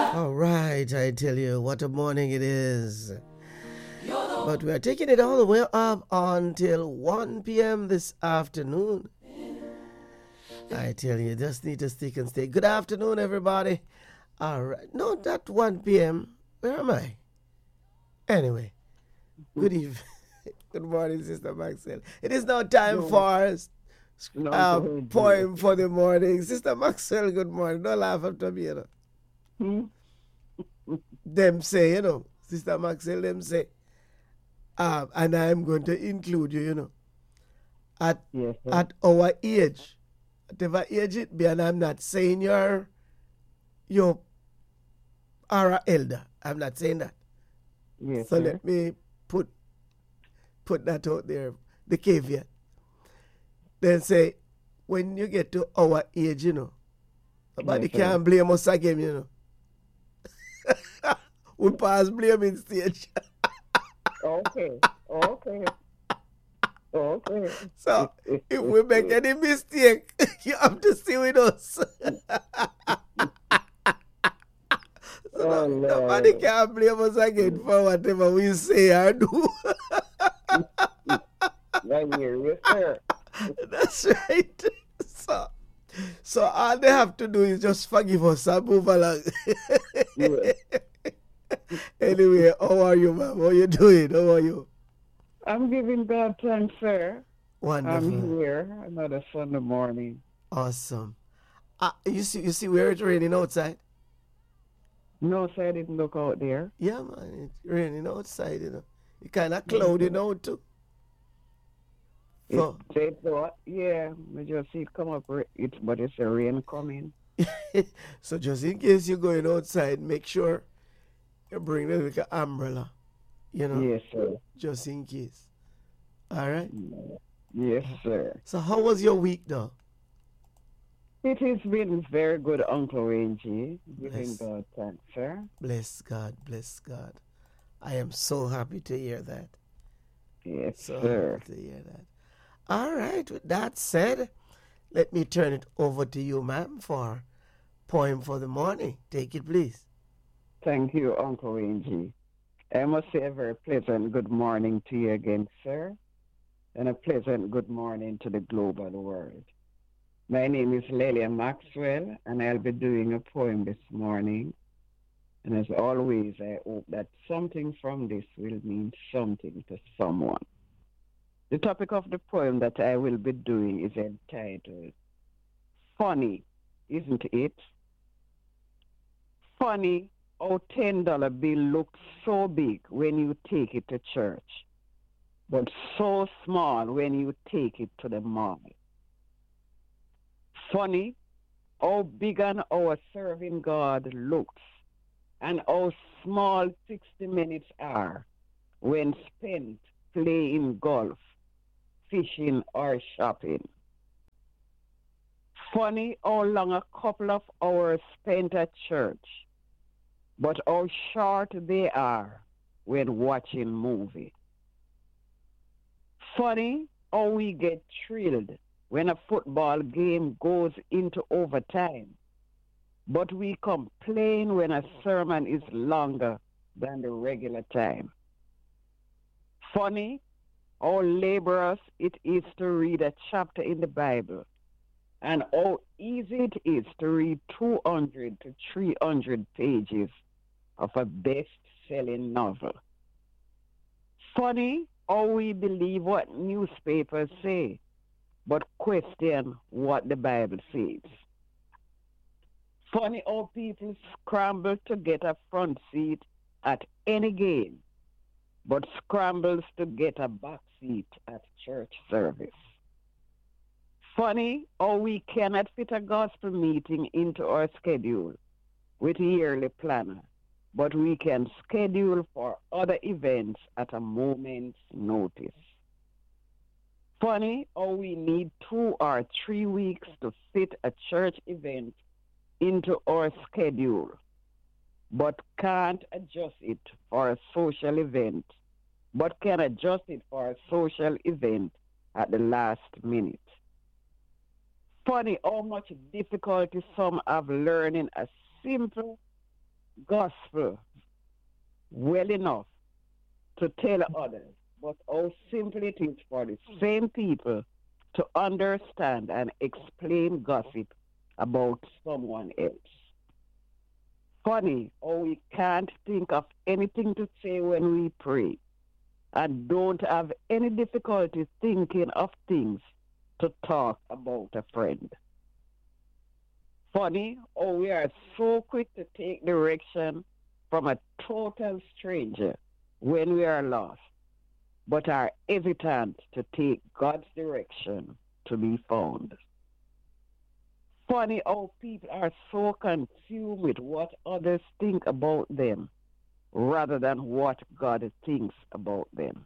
All right, I tell you, what a morning it is. But we are taking it all the way up until 1 p.m. this afternoon. I tell you, just need to stick and stay. Good afternoon, everybody. All right. No, not 1 p.m. Where am I? Anyway, good evening. Good morning, Sister Maxwell. It is now time for poem for the morning. Sister Maxwell, good morning. Don't laugh after me, you know. Them say, you know, Sister Maxwell, them say, and I'm going to include you, you know, at our age, whatever age it be, and I'm not saying you're an elder. I'm not saying that. Yes, So sir. let me put that out there, the caveat. Then say, when you get to our age, you know, nobody can blame us again, you know. We pass blaming stage. Okay. So if we make any mistake, you have to see with us. So nobody can blame us again for whatever we say or do. Yes, sir. That's right. So all they have to do is just forgive us and move along. Yeah. Anyway, how are you, ma'am? How you doing? How are you? I'm giving God thanks, sir. Wonderful. I'm here another Sunday morning. Awesome. You see where it's raining outside? No, sir, I didn't look out there. Yeah, man, it's raining outside, you know. It's kind of cloudy now, too. So, They thought, yeah, we just see it come up, but it's a rain coming. so just in case you're going outside, make sure you bring the little umbrella, you know. Yes, sir. Just in case. All right? Yes, sir. So how was your week, though? It has been very good, Uncle Angie. Giving God thanks, sir. Bless God, bless God. I am so happy to hear that. Yes, So sir. happy to hear that. All right, with that said, let me turn it over to you, ma'am, for poem for the morning. Take it, please. Thank you, Uncle Angie. I must say a very pleasant good morning to you again, sir, and a pleasant good morning to the global world. My name is Lelia Maxwell, and I'll be doing a poem this morning. And as always, I hope that something from this will mean something to someone. The topic of the poem that I will be doing is entitled, Funny, Isn't It? Funny how $10 bill looks so big when you take it to church, but so small when you take it to the mall. Funny how big and how serving God looks, and how small 60 minutes are when spent playing golf, fishing, or shopping. Funny how long a couple of hours spent at church, but how short they are when watching movie. Funny how we get thrilled when a football game goes into overtime, but we complain when a sermon is longer than the regular time. Funny how laborious it is to read a chapter in the Bible, and how easy it is to read 200 to 300 pages of a best-selling novel. Funny how we believe what newspapers say, but question what the Bible says. Funny how people scramble to get a front seat at any game, but scrambles to get a back seat at church service. Funny how we cannot fit a gospel meeting into our schedule with a yearly planner, but we can schedule for other events at a moment's notice. Funny how we need 2 or 3 weeks to fit a church event into our schedule, but can't adjust it for a social event, but can adjust it for a social event at the last minute. Funny how much difficulty some have learning a simple gospel well enough to tell others, but how simple it is for the same people to understand and explain gossip about someone else. Funny how we can't think of anything to say when we pray and don't have any difficulty thinking of things to talk about a friend. Funny how we are so quick to take direction from a total stranger when we are lost, but are hesitant to take God's direction to be found. Funny how people are so consumed with what others think about them rather than what God thinks about them.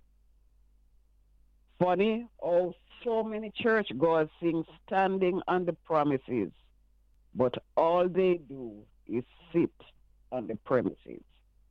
Funny how so many churchgoers sing standing on the promises, but all they do is sit on the premises.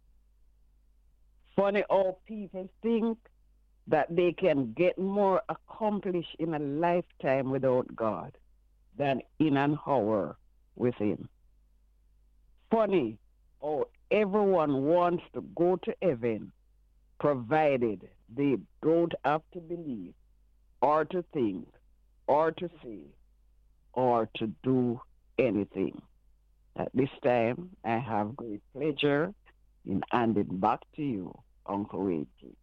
Funny how people think that they can get more accomplished in a lifetime without God than in an hour with Him. Funny how everyone wants to go to heaven provided they don't have to believe or to think or to say or to do anything. At this time, I have great pleasure in handing back to you, Uncle Reggie.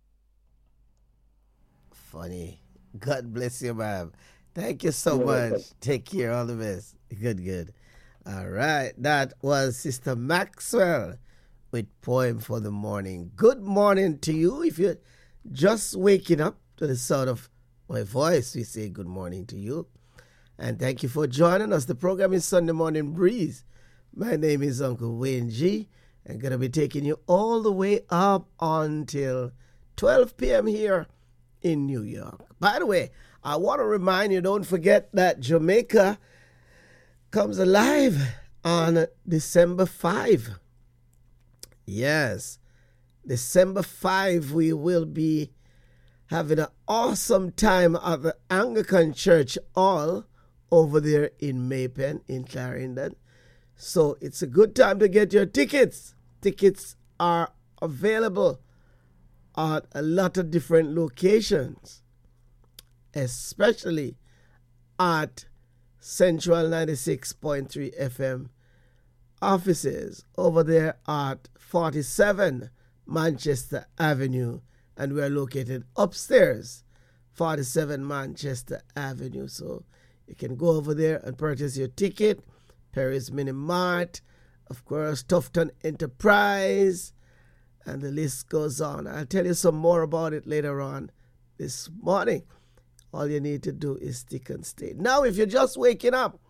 Funny. God bless you, ma'am. Thank you so much. Take care. All the best. Good. All right. That was Sister Maxwell with Poem for the Morning. Good morning to you. If you're just waking up to the sound of my voice, we say good morning to you. And thank you for joining us. The program is Sunday Morning Breeze. My name is Uncle Wayne G. I'm going to be taking you all the way up until 12 p.m. here in New York. By the way, I want to remind you, don't forget that Jamaica comes alive on December 5. Yes, December 5, we will be having an awesome time at the Anglican Church Hall over there in Maypen in Clarendon. So it's a good time to get your tickets. Tickets are available at a lot of different locations, especially at Central 96.3 FM offices over there at 47 Manchester Avenue, and we are located upstairs, 47 Manchester Avenue. So you can go over there and purchase your ticket. Perry's Mini Mart, of course, Tufton Enterprise, and the list goes on. I'll tell you some more about it later on this morning. All you need to do is stick and stay. Now, if you're just waking up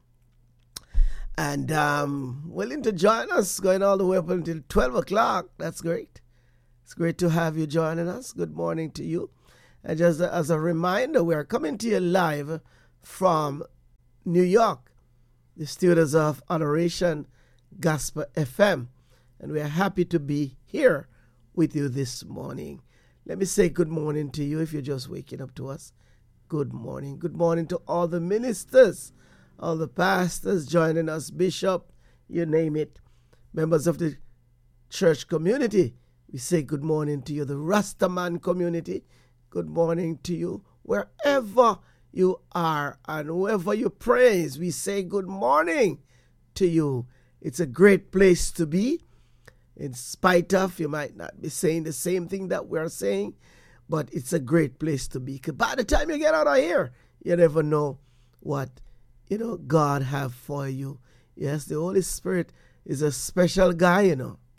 and willing to join us, going all the way up until 12 o'clock, that's great. It's great to have you joining us. Good morning to you. And just as a reminder, we are coming to you live from New York, the studios of Adoration Gospel FM. And we are happy to be here with you this morning. Let me say good morning to you if you're just waking up to us. Good morning. Good morning to all the ministers, all the pastors joining us, bishop, you name it, members of the church community. We say good morning to you. The Rastaman community, good morning to you. Wherever you are and whoever you praise, we say good morning to you. It's a great place to be. In spite of, you might not be saying the same thing that we're saying, but it's a great place to be. Because by the time you get out of here, you never know what, God have for you. Yes, the Holy Spirit is a special guy,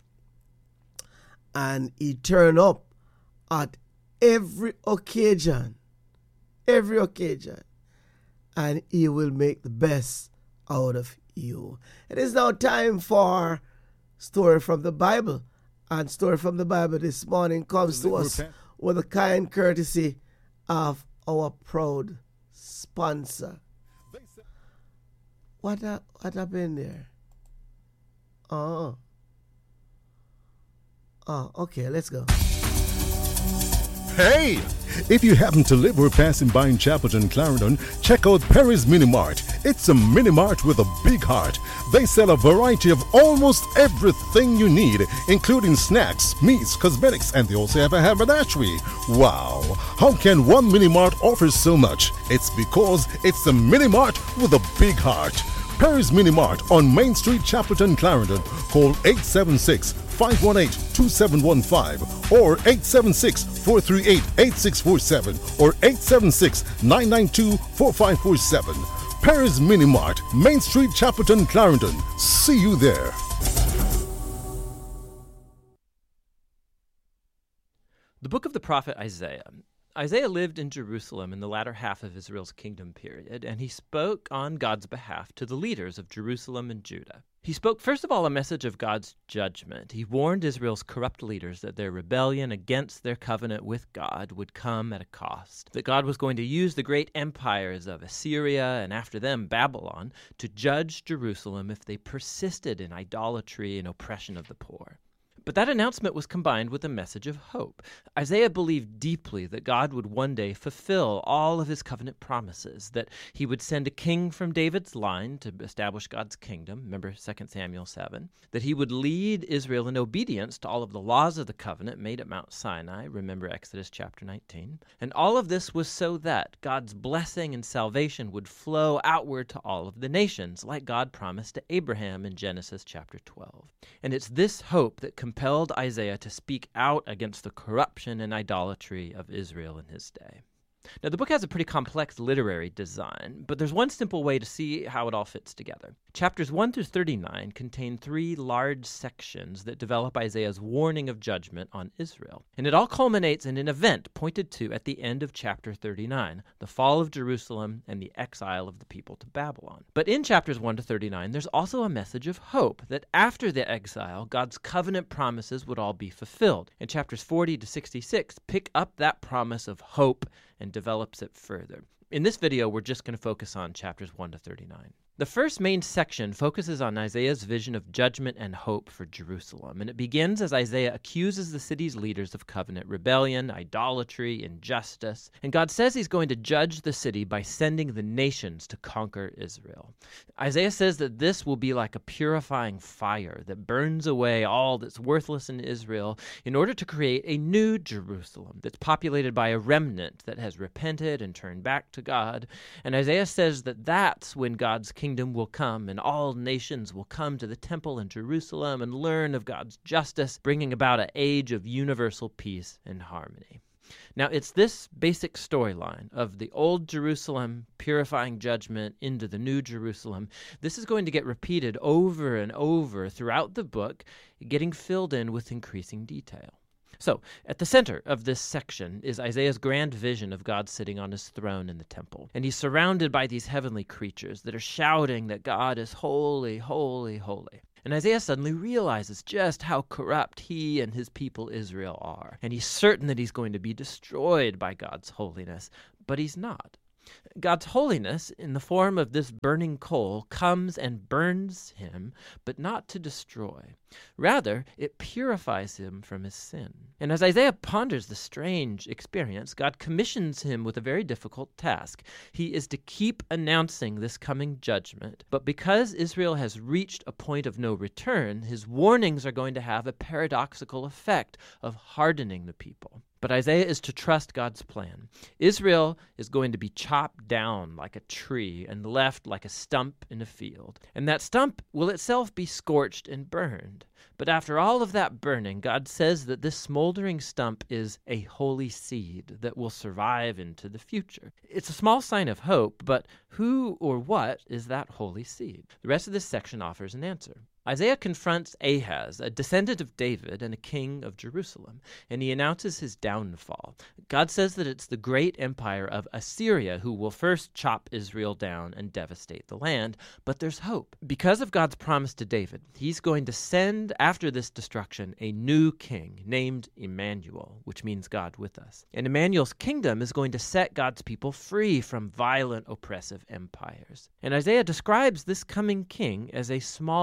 And He turn up at every occasion, and He will make the best out of you. It is now time for Story from the Bible. And Story from the Bible this morning comes to us with a kind courtesy of our proud sponsor. What happened there? Oh, okay, let's go. Hey! If you happen to live or pass in Bine Chapelton, Clarendon, check out Perry's Mini Mart. It's a mini mart with a big heart. They sell a variety of almost everything you need, including snacks, meats, cosmetics, and they also have a haberdashery. Wow! How can one mini-mart offer so much? It's because it's a mini-mart with a big heart. Perry's Mini-Mart on Main Street, Chapelton, Clarendon. Call 876-518-2715 or 876-438-8647 or 876-992-4547. Perry's Mini-Mart, Main Street, Chapelton, Clarendon. See you there. The book of the prophet Isaiah. Isaiah lived in Jerusalem in the latter half of Israel's kingdom period, and he spoke on God's behalf to the leaders of Jerusalem and Judah. He spoke, first of all, a message of God's judgment. He warned Israel's corrupt leaders that their rebellion against their covenant with God would come at a cost, that God was going to use the great empires of Assyria and after them Babylon to judge Jerusalem if they persisted in idolatry and oppression of the poor. But that announcement was combined with a message of hope. Isaiah believed deeply that God would one day fulfill all of his covenant promises, that he would send a king from David's line to establish God's kingdom, remember 2 Samuel 7, that he would lead Israel in obedience to all of the laws of the covenant made at Mount Sinai, remember Exodus chapter 19. And all of this was so that God's blessing and salvation would flow outward to all of the nations, like God promised to Abraham in Genesis chapter 12. And it's this hope that compelled Isaiah to speak out against the corruption and idolatry of Israel in his day. Now, the book has a pretty complex literary design, but there's one simple way to see how it all fits together. Chapters 1 through 39 contain 3 large sections that develop Isaiah's warning of judgment on Israel. And it all culminates in an event pointed to at the end of chapter 39, the fall of Jerusalem and the exile of the people to Babylon. But in chapters 1 to 39, there's also a message of hope that after the exile, God's covenant promises would all be fulfilled. And chapters 40 to 66 pick up that promise of hope and develops it further. In this video, we're just going to focus on chapters 1 to 39. The first main section focuses on Isaiah's vision of judgment and hope for Jerusalem, and it begins as Isaiah accuses the city's leaders of covenant rebellion, idolatry, injustice, and God says he's going to judge the city by sending the nations to conquer Israel. Isaiah says that this will be like a purifying fire that burns away all that's worthless in Israel in order to create a new Jerusalem that's populated by a remnant that has repented and turned back to God. And Isaiah says that that's when God's kingdom will come and all nations will come to the temple in Jerusalem and learn of God's justice, bringing about an age of universal peace and harmony. Now, it's this basic storyline of the old Jerusalem purifying judgment into the new Jerusalem. This is going to get repeated over and over throughout the book, getting filled in with increasing detail. So, at the center of this section is Isaiah's grand vision of God sitting on his throne in the temple. And he's surrounded by these heavenly creatures that are shouting that God is holy, holy, holy. And Isaiah suddenly realizes just how corrupt he and his people Israel are. And he's certain that he's going to be destroyed by God's holiness, but he's not. God's holiness, in the form of this burning coal, comes and burns him, but not to destroy. Rather, it purifies him from his sin. And as Isaiah ponders the strange experience, God commissions him with a very difficult task. He is to keep announcing this coming judgment, but because Israel has reached a point of no return, his warnings are going to have a paradoxical effect of hardening the people. But Isaiah is to trust God's plan. Israel is going to be chopped down like a tree and left like a stump in a field. And that stump will itself be scorched and burned. But after all of that burning, God says that this smoldering stump is a holy seed that will survive into the future. It's a small sign of hope, but who or what is that holy seed? The rest of this section offers an answer. Isaiah confronts Ahaz, a descendant of David and a king of Jerusalem, and he announces his downfall. God says that it's the great empire of Assyria who will first chop Israel down and devastate the land, but there's hope. Because of God's promise to David, he's going to send after this destruction a new king named Emmanuel, which means God with us. And Emmanuel's kingdom is going to set God's people free from violent, oppressive empires. And Isaiah describes this coming king as a small shoot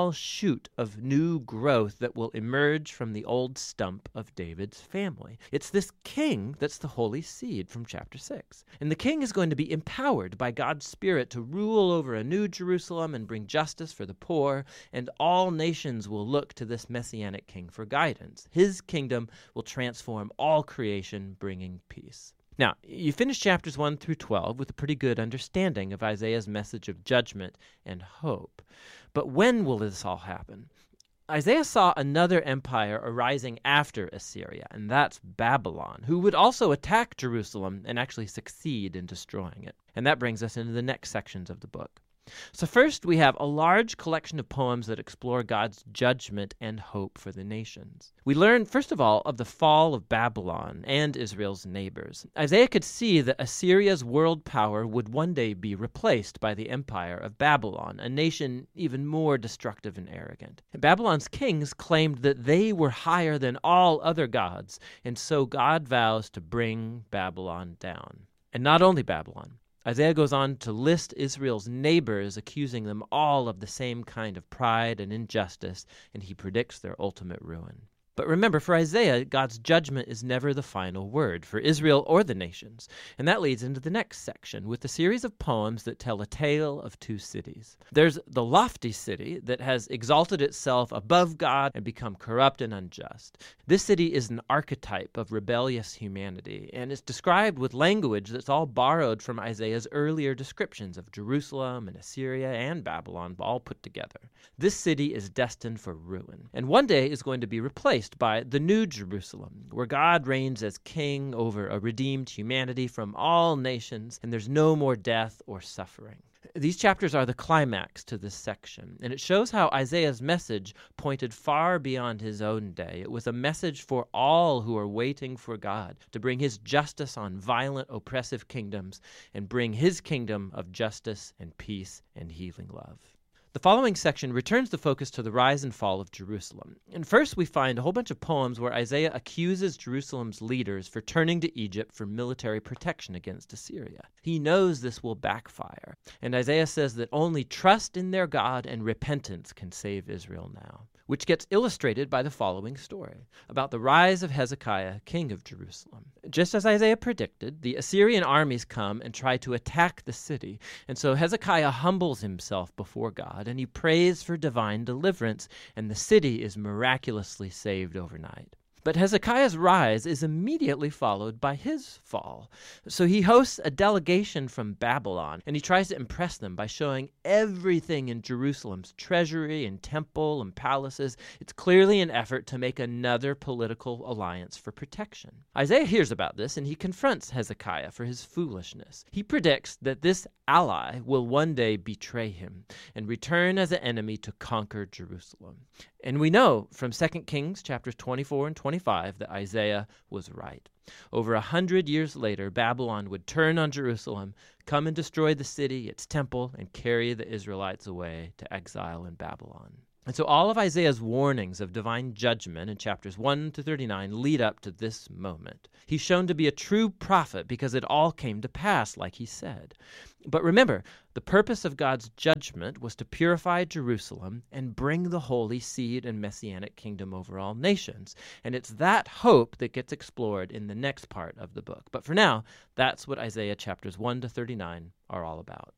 shoot of new growth that will emerge from the old stump of David's family. It's this king that's the holy seed from chapter 6. And the king is going to be empowered by God's Spirit to rule over a new Jerusalem and bring justice for the poor, and all nations will look to this messianic king for guidance. His kingdom will transform all creation, bringing peace. Now, you finish chapters 1 through 12 with a pretty good understanding of Isaiah's message of judgment and hope. But when will this all happen? Isaiah saw another empire arising after Assyria, and that's Babylon, who would also attack Jerusalem and actually succeed in destroying it. And that brings us into the next sections of the book. So first, we have a large collection of poems that explore God's judgment and hope for the nations. We learn, first of all, of the fall of Babylon and Israel's neighbors. Isaiah could see that Assyria's world power would one day be replaced by the empire of Babylon, a nation even more destructive and arrogant. Babylon's kings claimed that they were higher than all other gods, and so God vows to bring Babylon down. And not only Babylon. Isaiah goes on to list Israel's neighbors, accusing them all of the same kind of pride and injustice, and he predicts their ultimate ruin. But remember, for Isaiah, God's judgment is never the final word for Israel or the nations. And that leads into the next section with a series of poems that tell a tale of two cities. There's the lofty city that has exalted itself above God and become corrupt and unjust. This city is an archetype of rebellious humanity, and it's described with language that's all borrowed from Isaiah's earlier descriptions of Jerusalem and Assyria and Babylon all put together. This city is destined for ruin, and one day is going to be replaced by the New Jerusalem, where God reigns as king over a redeemed humanity from all nations, and there's no more death or suffering. These chapters are the climax to this section, and it shows how Isaiah's message pointed far beyond his own day. It was a message for all who are waiting for God to bring his justice on violent, oppressive kingdoms and bring his kingdom of justice and peace and healing love. The following section returns the focus to the rise and fall of Jerusalem. And first we find a whole bunch of poems where Isaiah accuses Jerusalem's leaders for turning to Egypt for military protection against Assyria. He knows this will backfire, and Isaiah says that only trust in their God and repentance can save Israel now, which gets illustrated by the following story about the rise of Hezekiah, king of Jerusalem. Just as Isaiah predicted, the Assyrian armies come and try to attack the city, and so Hezekiah humbles himself before God, and he prays for divine deliverance, and the city is miraculously saved overnight. But Hezekiah's rise is immediately followed by his fall. So he hosts a delegation from Babylon, and he tries to impress them by showing everything in Jerusalem's treasury and temple and palaces. It's clearly an effort to make another political alliance for protection. Isaiah hears about this, and he confronts Hezekiah for his foolishness. He predicts that this ally will one day betray him and return as an enemy to conquer Jerusalem. And we know from 2 Kings chapters 24 and 25 that Isaiah was right. Over 100 years later, Babylon would turn on Jerusalem, come and destroy the city, its temple, and carry the Israelites away to exile in Babylon. And so all of Isaiah's warnings of divine judgment in chapters 1 to 39 lead up to this moment. He's shown to be a true prophet because it all came to pass like he said. But remember, the purpose of God's judgment was to purify Jerusalem and bring the holy seed and messianic kingdom over all nations. And it's that hope that gets explored in the next part of the book. But for now, that's what Isaiah chapters 1 to 39 are all about.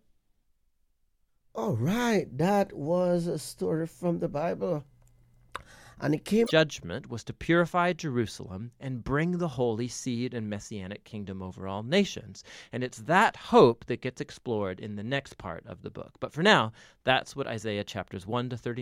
All right, that was a story from the Bible. And it came. Judgment was to purify Jerusalem and bring the holy seed and messianic kingdom over all nations. And it's that hope that gets explored in the next part of the book. But for now, that's what Isaiah chapters 1 to 39